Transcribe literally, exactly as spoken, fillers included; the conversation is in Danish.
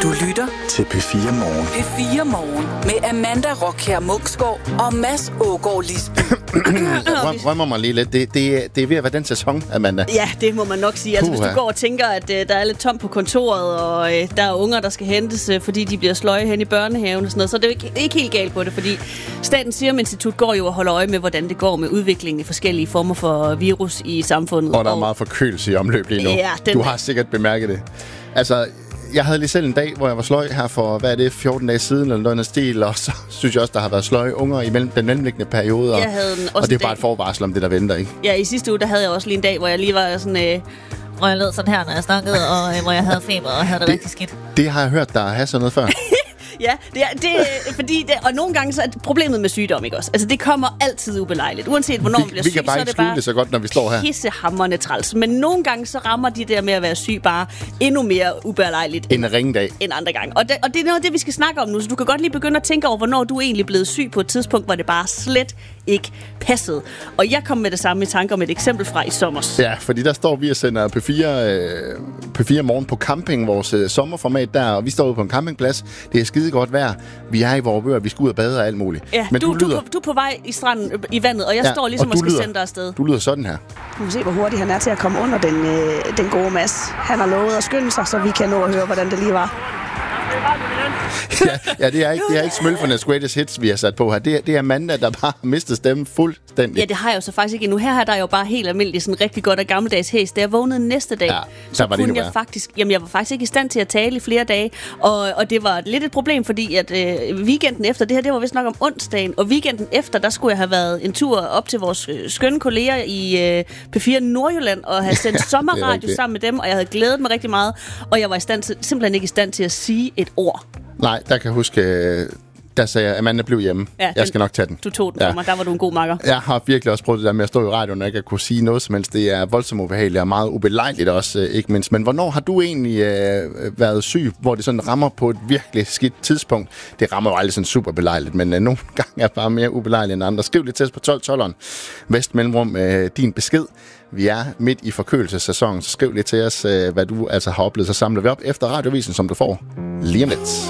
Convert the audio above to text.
Du lytter til P fire Morgen. P fire Morgen med Amanda Rockher Munksgaard og Mads Ågaard Lisby. Jeg rømmer mig lige lidt. Det, det, det er ved at være den sæson, Amanda. Ja, det må man nok sige. Altså, Puh, hvis ja. du går og tænker, at uh, der er lidt tomt på kontoret, og uh, der er unger, der skal hentes, uh, fordi de bliver sløje hen i børnehaven og sådan noget, så det er jo ikke, ikke helt galt på det, fordi Statens Serum Institut går jo og holder øje med, hvordan det går med udviklingen i forskellige former for virus i samfundet. Og der er meget forkølelse i omløb lige nu. Ja, den... Du har sikkert bemærket det. Altså, jeg havde lige selv en dag, hvor jeg var sløj her for, hvad er det, fjorten dage siden, eller noget stil, og så synes jeg også, der har været sløje unger i mellem, den mellemliggende periode, og, Jeg havde den også og det er dag. bare et forvarsel om det, der venter, ikke? Ja, i sidste uge, der havde jeg også lige en dag, hvor jeg lige var sådan... Øh, hvor jeg lød sådan her, når jeg snakkede, og øh, hvor jeg havde feber og havde det, det rigtig skidt. Det har jeg hørt dig have sådan noget før. Ja, det er, det er fordi det, og nogle gange så er det problemet med sygdom, ikke også? Altså det kommer altid ubelejligt, uanset hvornår vi, man bliver vi syg, kan bare så er ikke det skjule bare det så godt, når vi står her. pissehamrende træls. Men nogle gange så rammer de der med at være syg bare endnu mere ubelejligt En ringdag. end andre gange. Og det, og det er noget af det, vi skal snakke om nu, så du kan godt lige begynde at tænke over, hvornår du er egentlig blevet syg på et tidspunkt, hvor det bare slet ikke passede. Og jeg kom med det samme i tanke om et eksempel fra i sommers. Ja, fordi der står vi og sender P fire, øh, P fire Morgen på camping, vores øh, sommerformat der, og vi står ude på en campingplads. Det er skide godt vejr. Vi er i vores bøger, vi skal ud og bade og alt muligt. Ja, Men du, du, du, lyder, du, du er på vej i stranden, i vandet, og jeg ja, står ligesom og, og skal lyder, sende dig afsted. Du lyder sådan her. Du kan se, hvor hurtigt han er til at komme under den, øh, den gode Mads. Han har lovet at skynde sig, så vi kan nå at høre, hvordan det lige var. ja, ja, det er ikke, det er ikke Smølfernes Greatest Hits, vi har sat på her. Det er, det er Amanda, der bare har mistet stemmen fuldstændig. Ja, det har jeg jo så faktisk ikke endnu. Her har der jo bare helt almindeligt sådan rigtig godt og gammeldags hæs. Da jeg vågnede næste dag, Ja, så var det kunne det, jeg var. faktisk... Jamen, jeg var faktisk ikke i stand til at tale i flere dage. Og, og det var lidt et problem, fordi at øh, weekenden efter, det her, det var vist nok om onsdagen, og weekenden efter, der skulle jeg have været en tur op til vores øh, skønne kolleger i øh, P fire Nordjylland og have sendt sommerradio rigtigt. sammen med dem, og jeg havde glædet mig rigtig meget, og jeg var i stand til, simpelthen ikke i stand til at sige et ord. Nej, der kan jeg huske, øh, der sagde jeg, Amanda, blev hjemme. Ja, jeg den, skal nok tage den. Du tog den Ja. for mig, der var du en god makker. Jeg har virkelig også prøvet det der med at stå i radioen og ikke at kunne sige noget som helst. Det er voldsomt ubehageligt og meget ubelejligt også, øh, ikke mindst. Men hvornår har du egentlig øh, været syg, hvor det sådan rammer på et virkelig skidt tidspunkt? Det rammer jo aldrig sådan super belejligt, men øh, nogle gange er bare mere ubelejligt end andre. Skriv lidt til os på tolv tolv Vest Mellemrum, øh, din besked. Vi er midt i forkølelsessæsonen, så skriv lidt til os, øh, hvad du altså har oplevet. Så samler vi op efter radiovisen, som du får lige om lidt.